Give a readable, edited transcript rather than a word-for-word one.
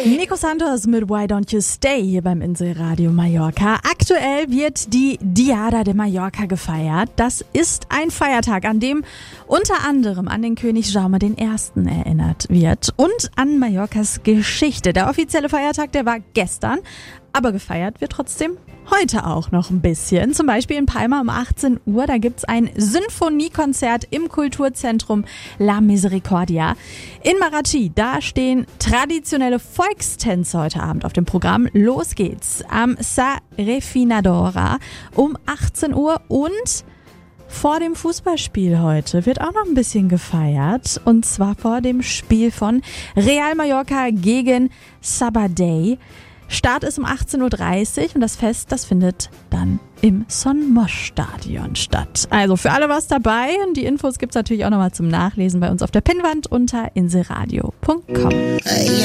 Nico Santos mit Why Don't You Stay hier beim Inselradio Mallorca. Aktuell wird die Diada de Mallorca gefeiert. Das ist ein Feiertag, an dem unter anderem an den König Jaume I. erinnert wird und an Mallorcas Geschichte. Der offizielle Feiertag, der war gestern, aber gefeiert wird trotzdem heute auch noch ein bisschen. Zum Beispiel in Palma um 18 Uhr, da gibt's ein Sinfoniekonzert im Kulturzentrum La Misericordia. In Marratxí, da stehen traditionelle Volkstänze heute Abend auf dem Programm. Los geht's am Sa Refinadora um 18 Uhr und vor dem Fußballspiel heute wird auch noch ein bisschen gefeiert. Und zwar vor dem Spiel von Real Mallorca gegen Sabadell. Start ist um 18.30 Uhr und das Fest, das findet dann im Son Moix Stadion statt. Also für alle was dabei und die Infos gibt's natürlich auch nochmal zum Nachlesen bei uns auf der Pinnwand unter inselradio.com.